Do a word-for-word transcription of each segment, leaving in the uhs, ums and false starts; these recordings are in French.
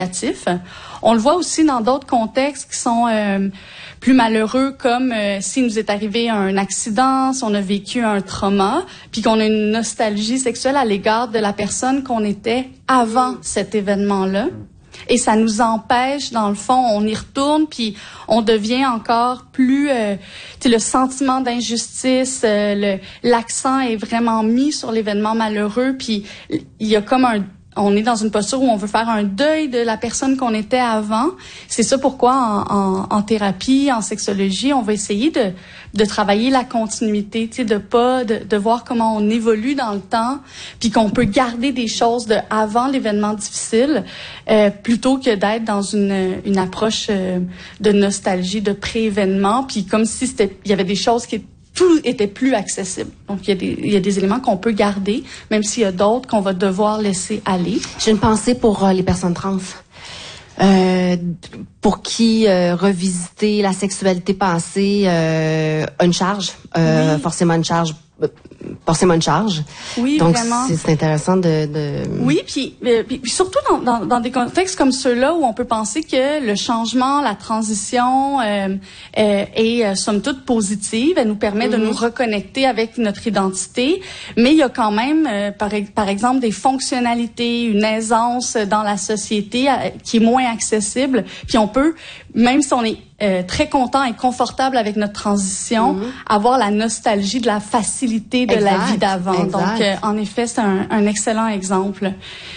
On le voit aussi dans d'autres contextes qui sont euh, plus malheureux, comme euh, s'il nous est arrivé un accident, si on a vécu un trauma, puis qu'on a une nostalgie sexuelle à l'égard de la personne qu'on était avant cet événement-là. Et ça nous empêche, dans le fond, on y retourne, puis on devient encore plus... Euh, tu sais, le sentiment d'injustice, euh, le, l'accent est vraiment mis sur l'événement malheureux, puis il y a comme un... On est dans une posture où on veut faire un deuil de la personne qu'on était avant. C'est ça pourquoi en, en, en thérapie, en sexologie, on va essayer de, de travailler la continuité, tu sais, de pas, de, de voir comment on évolue dans le temps, puis qu'on peut garder des choses de avant l'événement difficile, euh, plutôt que d'être dans une, une approche euh, de nostalgie, de pré-événement, puis comme si c'était, il y avait des choses qui tout était plus accessible. Donc, il y a des, il y a des éléments qu'on peut garder, même s'il y a d'autres qu'on va devoir laisser aller. J'ai une pensée pour euh, les personnes trans. Euh, pour qui euh, revisiter la sexualité passée euh, a une charge, euh, oui. forcément une charge, forcément une charge. Oui, donc vraiment. c'est, c'est intéressant de, de... Oui, puis, euh, puis surtout dans, dans, dans des contextes comme ceux-là où on peut penser que le changement, la transition euh, euh, est euh, somme toute positive, elle nous permet mm-hmm. de nous reconnecter avec notre identité, mais il y a quand même, euh, par, par exemple, des fonctionnalités, une aisance dans la société euh, qui est moins accessible, puis on peut, même si on est Euh, très content et confortable avec notre transition, mmh. avoir la nostalgie de la facilité de exact, la vie d'avant. Exact. Donc, euh, en effet, c'est un, un excellent exemple.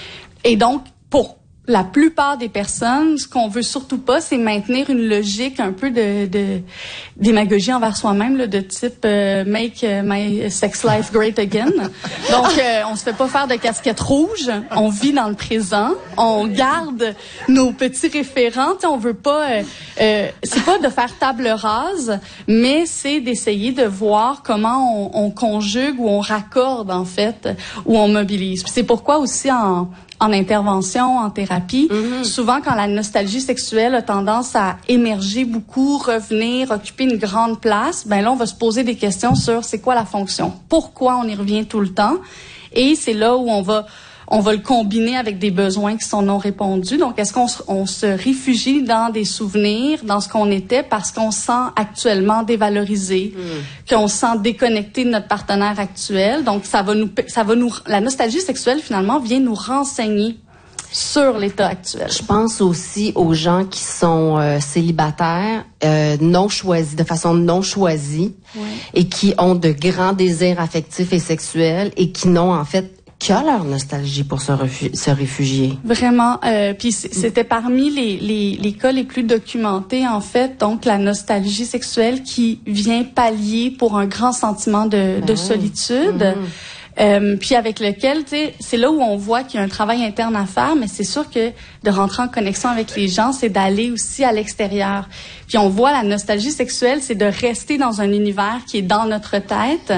Et donc, pour la plupart des personnes, ce qu'on veut surtout pas, c'est maintenir une logique un peu de, de démagogie envers soi-même, là, de type euh, make my sex life great again. Donc, euh, on se fait pas faire de casquette rouge. On vit dans le présent. On garde nos petits référents. T'sais, on veut pas. Euh, euh, c'est pas de faire table rase, mais c'est d'essayer de voir comment on, on conjugue ou on raccorde en fait, ou on mobilise. Puis c'est pourquoi aussi en en intervention, en thérapie, mm-hmm. souvent quand la nostalgie sexuelle a tendance à émerger beaucoup, revenir, occuper une grande place, ben là on va se poser des questions sur c'est quoi la fonction, pourquoi on y revient tout le temps, et c'est là où on va on va le combiner avec des besoins qui sont non répondus. Donc, est-ce qu'on se, on se réfugie dans des souvenirs, dans ce qu'on était, parce qu'on se sent actuellement dévalorisé, mmh. qu'on se sent déconnecté de notre partenaire actuel. Donc, ça va nous, ça va nous, la nostalgie sexuelle, finalement, vient nous renseigner sur l'état actuel. Je pense aussi aux gens qui sont euh, célibataires, euh, non choisis, de façon non choisie, ouais. et qui ont de grands désirs affectifs et sexuels et qui n'ont, en fait, qui a leur nostalgie pour se, refu- se réfugier. Vraiment. Euh, puis c'était parmi les, les, les cas les plus documentés, en fait. Donc, la nostalgie sexuelle qui vient pallier pour un grand sentiment de, de solitude. Mm-hmm. Euh, puis avec lequel, tu sais, c'est là où on voit qu'il y a un travail interne à faire, mais c'est sûr que de rentrer en connexion avec les gens, c'est d'aller aussi à l'extérieur. Puis on voit la nostalgie sexuelle, c'est de rester dans un univers qui est dans notre tête,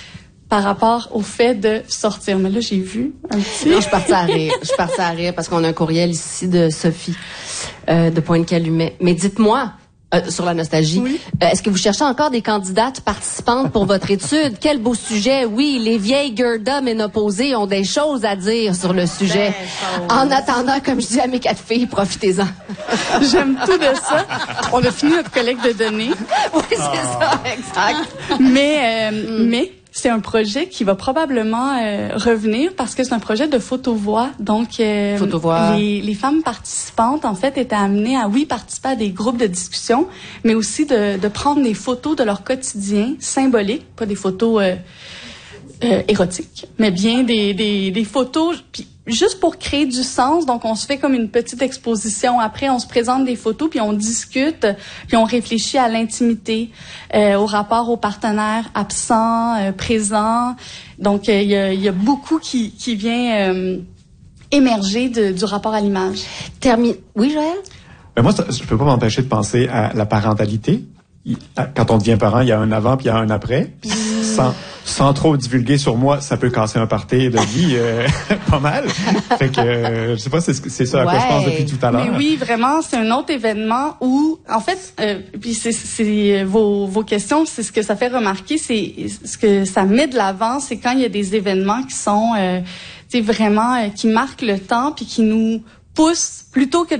par rapport au fait de sortir. Mais là, j'ai vu un petit... Non, je suis partie à rire. Je suis partie à rire parce qu'on a un courriel ici de Sophie, euh, de Pointe-Calumet. Mais dites-moi, euh, sur la nostalgie, oui. euh, est-ce que vous cherchez encore des candidates participantes pour votre étude? Quel beau sujet. Oui, les vieilles Gerda ménopausées ont des choses à dire sur le sujet. En attendant, comme je dis à mes quatre filles, profitez-en. J'aime tout de ça. On a fini notre collecte de données. Oui, c'est oh. ça, exact. Mais, euh, mm. mais... c'est un projet qui va probablement euh, revenir parce que c'est un projet de photo-voix. Donc, euh, photo-voix. Les, les femmes participantes, en fait, étaient amenées à, oui, participer à des groupes de discussion, mais aussi de, de prendre des photos de leur quotidien symbolique, pas des photos euh, euh, érotiques, mais bien des, des, des photos... Puis, juste pour créer du sens, donc on se fait comme une petite exposition. Après, on se présente des photos, puis on discute, puis on réfléchit à l'intimité, euh, au rapport au partenaire absent, euh, présent. Donc, il euh, y, y a beaucoup qui, qui vient euh, émerger de, du rapport à l'image. Termine. Oui, Joël? Ben moi, je peux pas m'empêcher de penser à la parentalité. Quand on devient parent, il y a un avant puis il y a un après. Sans, sans trop divulguer sur moi, ça peut casser un party de vie euh, pas mal. Fait que euh, je sais pas, c'est, c'est ça à quoi ouais. je pense depuis tout à l'heure. Mais oui, vraiment, c'est un autre événement où, en fait, euh, puis c'est, c'est vos, vos questions, c'est ce que ça fait remarquer, c'est ce que ça met de l'avant, c'est quand il y a des événements qui sont, euh, tu sais, vraiment, euh, qui marquent le temps puis qui nous poussent plutôt que